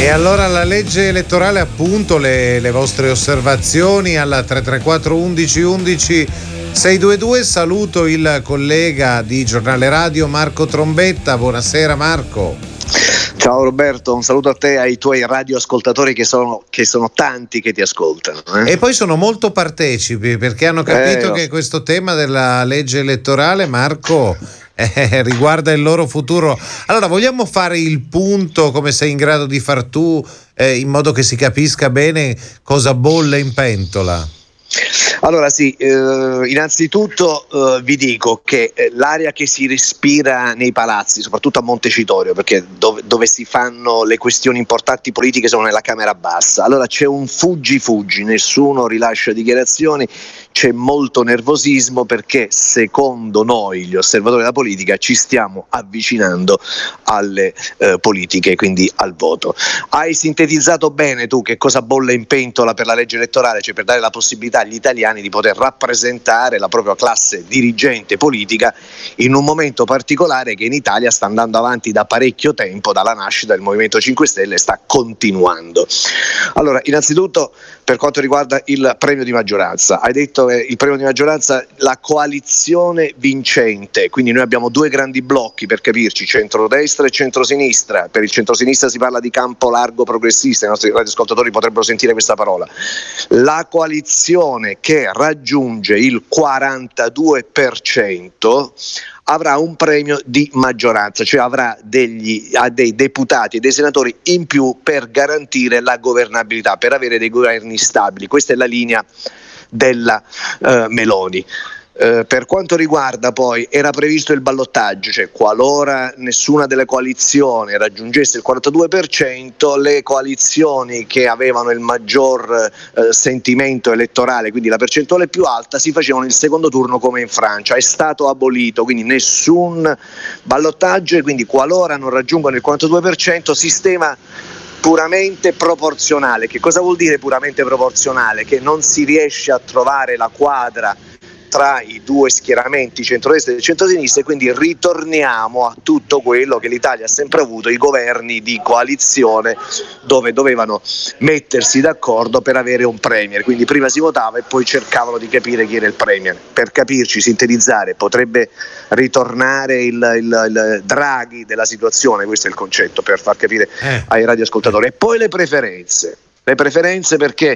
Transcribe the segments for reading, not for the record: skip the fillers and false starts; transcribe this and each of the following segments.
E allora la legge elettorale, appunto, le vostre osservazioni alla 334 11 11 622. Saluto il collega di Giornale Radio Marco Trombetta. Buonasera Marco. Ciao Roberto, un saluto a te e ai tuoi radioascoltatori che sono tanti che ti ascoltano. E poi sono molto partecipi perché hanno capito che questo tema della legge elettorale, Marco, riguarda il loro futuro. Allora, vogliamo fare il punto, come sei in grado di far tu, in modo che si capisca bene cosa bolle in pentola? Allora sì, innanzitutto vi dico che l'aria che si respira nei palazzi, soprattutto a Montecitorio, perché dove si fanno le questioni importanti politiche sono nella Camera Bassa, allora c'è un fuggi, nessuno rilascia dichiarazioni, c'è molto nervosismo perché secondo noi, gli osservatori della politica, ci stiamo avvicinando alle politiche, quindi al voto. Hai sintetizzato bene tu che cosa bolle in pentola per la legge elettorale, cioè per dare la possibilità agli italiani di poter rappresentare la propria classe dirigente politica in un momento particolare che in Italia sta andando avanti da parecchio tempo, dalla nascita del Movimento 5 Stelle, sta continuando. Allora, innanzitutto per quanto riguarda il premio di maggioranza, hai detto che il premio di maggioranza, la coalizione vincente, quindi noi abbiamo due grandi blocchi per capirci, centrodestra e centrosinistra. Per il centrosinistra si parla di campo largo progressista, i nostri radioascoltatori potrebbero sentire questa parola. La coalizione che raggiunge il 42% avrà un premio di maggioranza, cioè avrà dei deputati e dei senatori in più per garantire la governabilità, per avere dei governi stabili. Questa è la linea della Meloni. Per quanto riguarda poi, era previsto il ballottaggio, cioè qualora nessuna delle coalizioni raggiungesse il 42%, le coalizioni che avevano il maggior sentimento elettorale, quindi la percentuale più alta, si facevano il secondo turno come in Francia. È stato abolito, quindi nessun ballottaggio, e quindi qualora non raggiungano il 42%, sistema puramente proporzionale. Che cosa vuol dire puramente proporzionale? Che non si riesce a trovare la quadra tra i due schieramenti, centrodestra e centrosinistra, e quindi ritorniamo a tutto quello che l'Italia ha sempre avuto, i governi di coalizione dove dovevano mettersi d'accordo per avere un premier, quindi prima si votava e poi cercavano di capire chi era il premier. Per capirci, sintetizzare, potrebbe ritornare il Draghi della situazione, questo è il concetto per far capire ai radioascoltatori. E poi le preferenze perché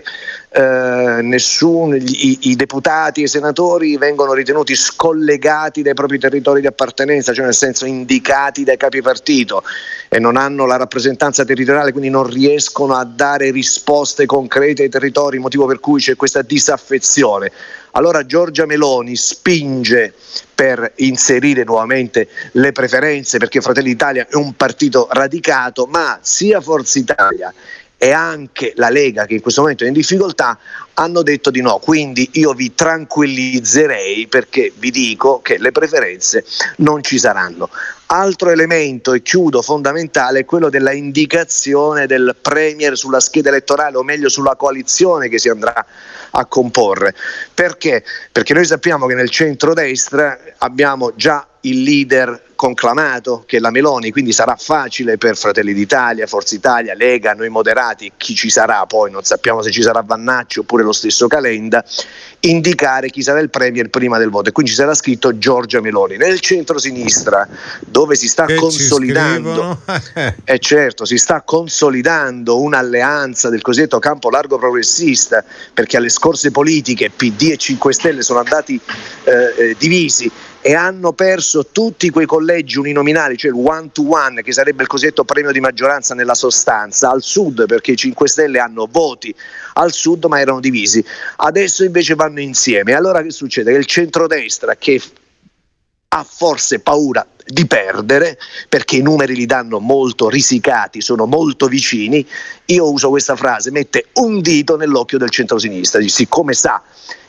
i deputati e i senatori vengono ritenuti scollegati dai propri territori di appartenenza, cioè nel senso indicati dai capi partito, e non hanno la rappresentanza territoriale, quindi non riescono a dare risposte concrete ai territori, motivo per cui c'è questa disaffezione. Allora Giorgia Meloni spinge per inserire nuovamente le preferenze, perché Fratelli d'Italia è un partito radicato, ma sia Forza Italia e anche la Lega, che in questo momento è in difficoltà, hanno detto di no. Quindi io vi tranquillizzerei, perché vi dico che le preferenze non ci saranno. Altro elemento, e chiudo, fondamentale, è quello della indicazione del premier sulla scheda elettorale, o meglio sulla coalizione che si andrà a comporre. Perché? Perché noi sappiamo che nel centrodestra abbiamo già il leader conclamato, che è la Meloni, quindi sarà facile per Fratelli d'Italia, Forza Italia, Lega, noi moderati, chi ci sarà poi, non sappiamo se ci sarà Vannacci oppure lo stesso Calenda, indicare chi sarà il premier prima del voto, e quindi ci sarà scritto Giorgia Meloni. Nel centrosinistra, dove si sta consolidando si sta consolidando un'alleanza del cosiddetto campo largo progressista, perché alle scorse politiche PD e 5 Stelle sono andati divisi e hanno perso tutti quei collegi uninominali, cioè il one to one, che sarebbe il cosiddetto premio di maggioranza nella sostanza, al sud, perché i 5 Stelle hanno voti al sud ma erano divisi. Adesso invece vanno insieme. Allora che succede? Che il centrodestra, che ha forse paura di perdere, perché i numeri li danno molto risicati, sono molto vicini, io uso questa frase, mette un dito nell'occhio del centrosinistra, siccome sa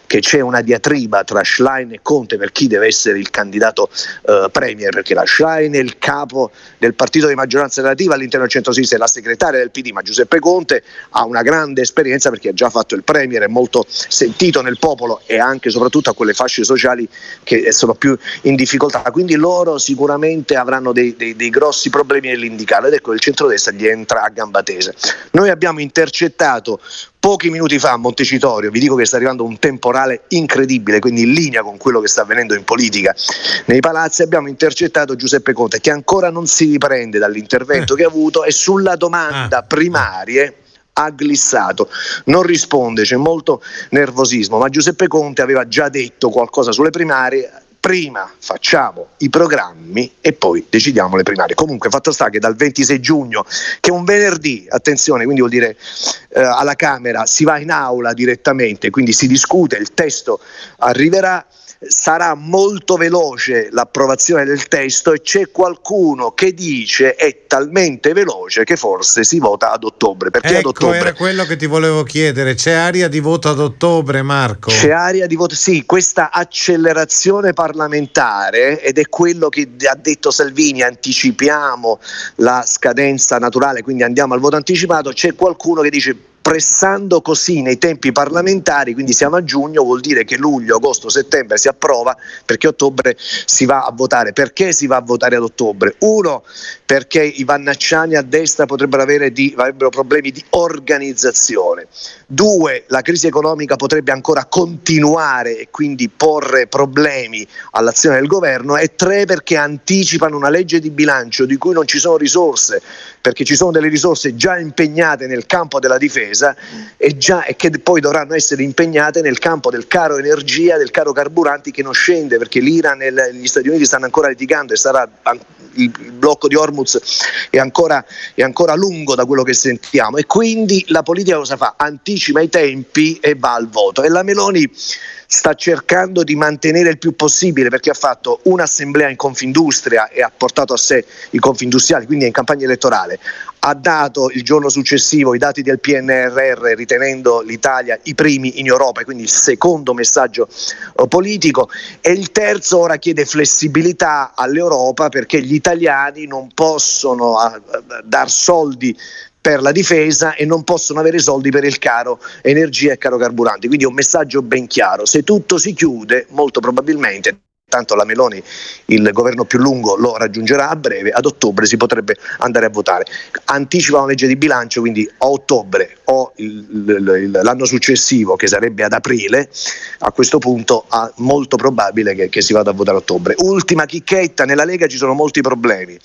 che c'è una diatriba tra Schlein e Conte per chi deve essere il candidato premier, perché la Schlein è il capo del partito di maggioranza relativa all'interno del centro-sinistra e la segretaria del PD, ma Giuseppe Conte ha una grande esperienza perché ha già fatto il premier, è molto sentito nel popolo e anche soprattutto a quelle fasce sociali che sono più in difficoltà, quindi loro sicuramente avranno dei grossi problemi nell'indicare, ed ecco il centrodestra gli entra a gamba tesa. Noi abbiamo intercettato pochi minuti fa a Montecitorio, vi dico che sta arrivando un temporale incredibile, quindi in linea con quello che sta avvenendo in politica nei palazzi, abbiamo intercettato Giuseppe Conte che ancora non si riprende dall'intervento che ha avuto e sulla domanda primarie ha glissato, non risponde, c'è molto nervosismo, ma Giuseppe Conte aveva già detto qualcosa sulle primarie: prima facciamo i programmi e poi decidiamo le primarie. Comunque fatto sta che dal 26 giugno, che è un venerdì, attenzione, quindi vuol dire alla Camera si va in aula direttamente, quindi si discute, il testo arriverà, sarà molto veloce l'approvazione del testo e c'è qualcuno che dice è talmente veloce che forse si vota ad ottobre. Perché ecco, ad ottobre? Era quello che ti volevo chiedere, c'è aria di voto ad ottobre, Marco? C'è aria di voto, sì, questa accelerazione parlamentare, ed è quello che ha detto Salvini, anticipiamo la scadenza naturale, quindi andiamo al voto anticipato. C'è qualcuno che dice pressando così nei tempi parlamentari, quindi siamo a giugno, vuol dire che luglio, agosto, settembre si approva, perché a ottobre si va a votare. Perché si va a votare ad ottobre? Uno, perché i vannacciani a destra avrebbero problemi di organizzazione. Due, la crisi economica potrebbe ancora continuare e quindi porre problemi all'azione del governo. E tre, perché anticipano una legge di bilancio di cui non ci sono risorse, perché ci sono delle risorse già impegnate nel campo della difesa e che poi dovranno essere impegnate nel campo del caro energia, del caro carburanti, che non scende perché l'Iran e gli Stati Uniti stanno ancora litigando e il blocco di Hormuz è ancora lungo da quello che sentiamo, e quindi la politica cosa fa? Anticipa i tempi e va al voto, e la Meloni sta cercando di mantenere il più possibile, perché ha fatto un'assemblea in Confindustria e ha portato a sé i confindustriali, quindi è in campagna elettorale, ha dato il giorno successivo i dati del PNRR ritenendo l'Italia i primi in Europa, e quindi il secondo messaggio politico, e il terzo ora chiede flessibilità all'Europa perché gli italiani non possono dar soldi per la difesa e non possono avere soldi per il caro energia e caro carburanti. Quindi è un messaggio ben chiaro: se tutto si chiude, molto probabilmente, tanto la Meloni il governo più lungo lo raggiungerà a breve, ad ottobre si potrebbe andare a votare. Anticipa una legge di bilancio, quindi a ottobre o l'anno successivo, che sarebbe ad aprile, a questo punto è molto probabile che si vada a votare a ottobre. Ultima chicchetta: nella Lega ci sono molti problemi.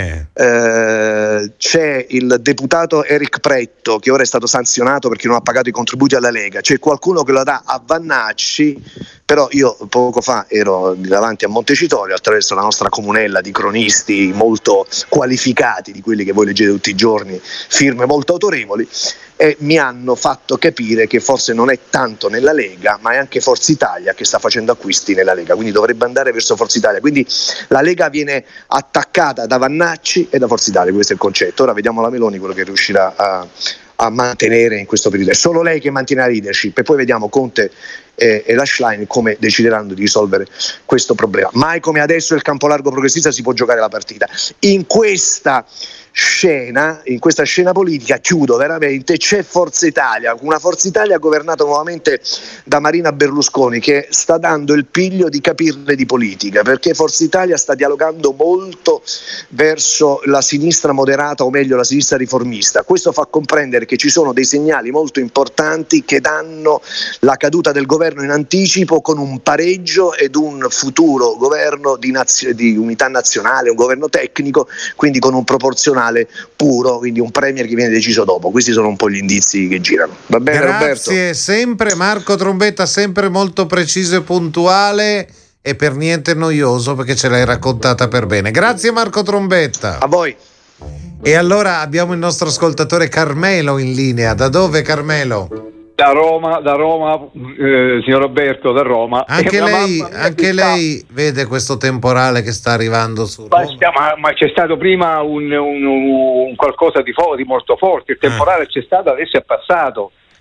C'è il deputato Eric Pretto che ora è stato sanzionato perché non ha pagato i contributi alla Lega, c'è qualcuno che lo dà a Vannacci, però io poco fa ero davanti a Montecitorio attraverso la nostra comunella di cronisti molto qualificati, di quelli che voi leggete tutti i giorni, firme molto autorevoli, e mi hanno fatto capire che forse non è tanto nella Lega, ma è anche Forza Italia che sta facendo acquisti nella Lega, quindi dovrebbe andare verso Forza Italia. Quindi la Lega viene attaccata da Vannacci e da Forza Italia, questo è il concetto. Ora vediamo la Meloni quello che riuscirà a mantenere in questo periodo. È solo lei che mantiene la leadership, e poi vediamo Conte e la Schlein come decideranno di risolvere questo problema. Mai come adesso il campo largo progressista si può giocare la partita. In questa scena politica, chiudo veramente, c'è Forza Italia, una Forza Italia governata nuovamente da Marina Berlusconi, che sta dando il piglio di capirne di politica, perché Forza Italia sta dialogando molto verso la sinistra moderata, o meglio la sinistra riformista. Questo fa comprendere che ci sono dei segnali molto importanti che danno la caduta del governo in anticipo, con un pareggio ed un futuro governo di unità nazionale, un governo tecnico, quindi con un proporzionale puro, quindi un premier che viene deciso dopo. Questi sono un po' gli indizi che girano. Va bene, Roberto? Grazie sempre Marco Trombetta, sempre molto preciso e puntuale e per niente noioso, perché ce l'hai raccontata per bene. Grazie Marco Trombetta. A voi. E allora abbiamo il nostro ascoltatore Carmelo in linea. Da dove, Carmelo? Da Roma, signor Roberto, da Roma. Anche lei vede questo temporale che sta arrivando su Roma? Ma c'è stato prima un qualcosa di molto forte. Il temporale c'è stato, adesso è passato.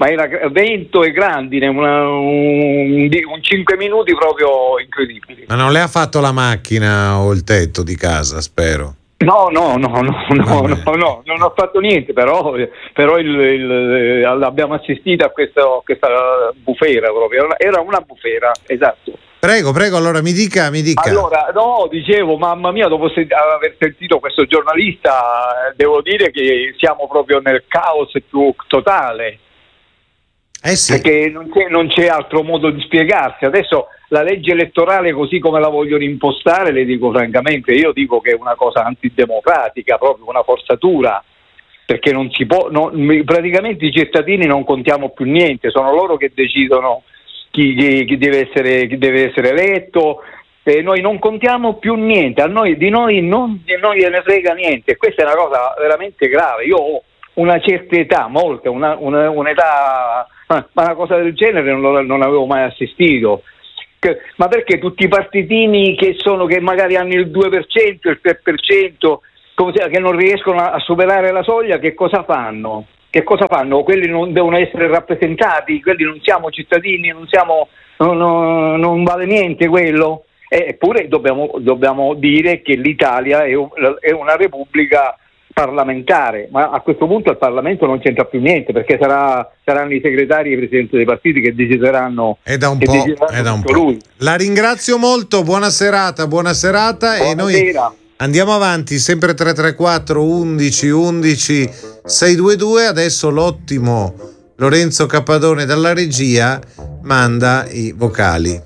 ma era vento e grandine, un 5 minuti proprio incredibili. Ma non le ha fatto la macchina o il tetto di casa, spero? No, non ho fatto niente, però abbiamo assistito a questa bufera proprio, era una bufera, esatto. Prego, allora mi dica. Allora, no, dicevo, mamma mia, dopo aver sentito questo giornalista, devo dire che siamo proprio nel caos più totale. Sì. Perché non c'è altro modo di spiegarsi. Adesso la legge elettorale, così come la vogliono impostare, le dico francamente, io dico che è una cosa antidemocratica, proprio una forzatura, perché non si può, praticamente i cittadini non contiamo più niente, sono loro che decidono chi deve essere eletto, e noi non contiamo più niente, di noi ne frega niente. Questa è una cosa veramente grave. Io ho una certa età, molta, un'età, ma una cosa del genere non avevo mai assistito. Ma perché tutti i partitini che magari hanno il 2%, il 3%, che non riescono a superare la soglia, che cosa fanno? Quelli non devono essere rappresentati, quelli non siamo cittadini, non vale niente quello. Eppure dobbiamo dire che l'Italia è una repubblica parlamentare, ma a questo punto il Parlamento non c'entra più niente, perché saranno i segretari e i presidenti dei partiti che decideranno. È da un po'. Lui. La ringrazio molto, buona serata. E noi andiamo avanti, sempre 334 11 11 622. Adesso l'ottimo Lorenzo Cappadone dalla regia manda i vocali.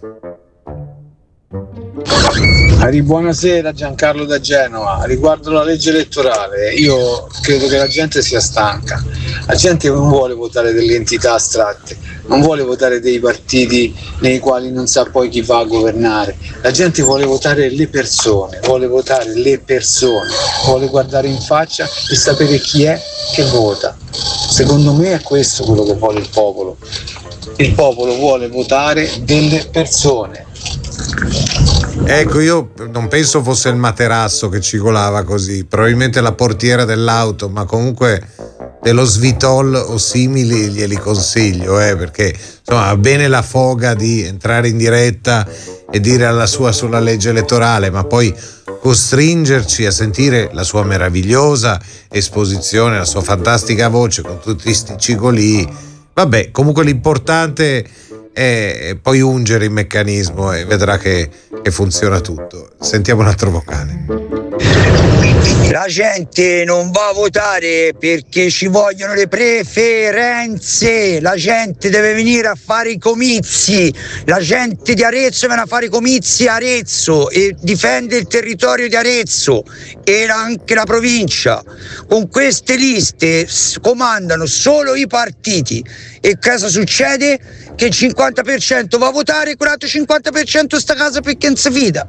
Buonasera, Giancarlo da Genova. Riguardo la legge elettorale, io credo che la gente sia stanca. La gente non vuole votare delle entità astratte, non vuole votare dei partiti nei quali non sa poi chi va a governare. La gente vuole votare le persone, vuole guardare in faccia e sapere chi è che vota. Secondo me è questo quello che vuole il popolo. Il popolo vuole votare delle persone. Ecco, io non penso fosse il materasso che cigolava così, probabilmente la portiera dell'auto, ma comunque dello Svitol o simili glieli consiglio, perché insomma ha bene la foga di entrare in diretta e dire alla sua sulla legge elettorale, ma poi costringerci a sentire la sua meravigliosa esposizione, la sua fantastica voce con tutti sti cigolii. Vabbè, comunque l'importante è poi ungere il meccanismo e vedrà che funziona tutto. Sentiamo un altro vocale. La gente non va a votare perché ci vogliono le preferenze, la gente deve venire a fare i comizi, la gente di Arezzo viene a fare i comizi a Arezzo e difende il territorio di Arezzo e anche la provincia. Con queste liste comandano solo i partiti e cosa succede? Che il 50% va a votare e il 50% sta a casa perché non si fida.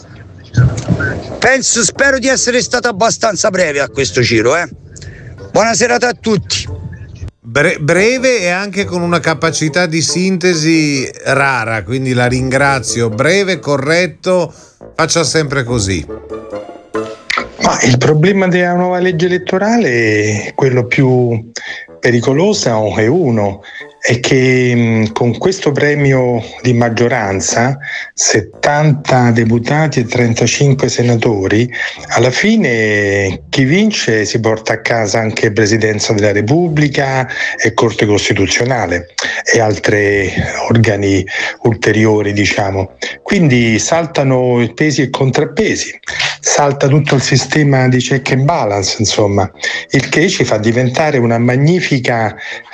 Spero di essere stato abbastanza breve a questo giro. Buona serata a tutti. Breve e anche con una capacità di sintesi rara, quindi la ringrazio. Breve, corretto, faccia sempre così. Ma il problema della nuova legge elettorale, quello più pericoloso è che con questo premio di maggioranza, 70 deputati e 35 senatori, alla fine chi vince si porta a casa anche Presidenza della Repubblica e Corte Costituzionale e altri organi ulteriori, diciamo. Quindi saltano i pesi e contrappesi, salta tutto il sistema di check and balance, insomma, il che ci fa diventare una magnifica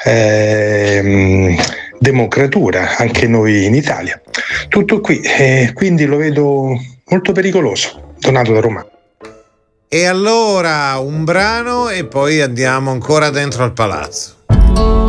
democratura anche noi in Italia. Tutto qui, quindi lo vedo molto pericoloso. Donato da Roma. E allora un brano e poi andiamo ancora dentro al palazzo.